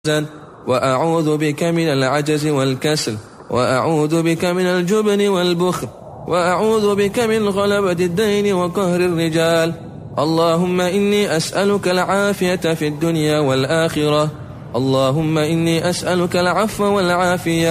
وأعوذ بك من العجز والكسل، وأعوذ بك من الجبن والبخل، وأعوذ بك من غلبة الدين وقهر الرجال. اللهم إني أسألك العافية في الدنيا والآخرة. اللهم إني أسألك العفو والعافية